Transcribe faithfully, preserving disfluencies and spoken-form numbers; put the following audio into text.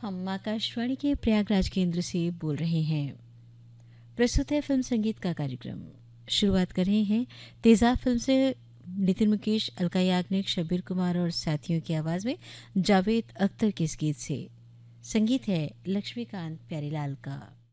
हम आकाशवाणी के प्रयागराज केंद्र से बोल रहे हैं। प्रस्तुत है फिल्म संगीत का कार्यक्रम। शुरुआत कर रहे हैं तेजाब फिल्म से नितिन मुकेश, अलका याग्निक, शब्बीर कुमार और साथियों की आवाज़ में जावेद अख्तर के इस गीत से। संगीत है लक्ष्मीकांत प्यारीलाल का।